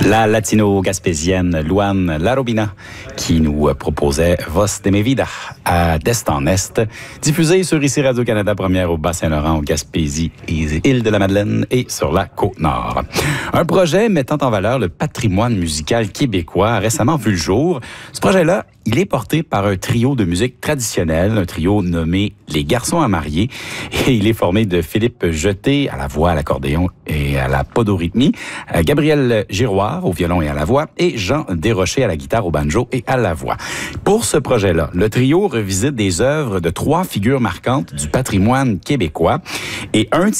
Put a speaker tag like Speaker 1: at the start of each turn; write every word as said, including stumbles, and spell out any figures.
Speaker 1: La latino-gaspésienne Luan Larobina qui nous proposait Voz de mi vida à d'est en est, diffusée sur ici Radio-Canada Première au Bas-Saint-Laurent, au Gaspésie et Île-de-la-Madeleine et sur la Côte-Nord. Un projet mettant en valeur le patrimoine musical québécois a récemment vu le jour. Ce projet-là, il est porté par un trio de musique traditionnelle, un trio nommé Les Garçons à marier. Et il est formé de Philippe Jeté à la voix, à l'accordéon et à la podorythmie, Gabriel Giroir au violon et à la voix, et Jean Desrochers à la guitare, au banjo et à la voix. Pour ce projet-là, le trio revisite des œuvres de trois figures marquantes du patrimoine québécois. Et un de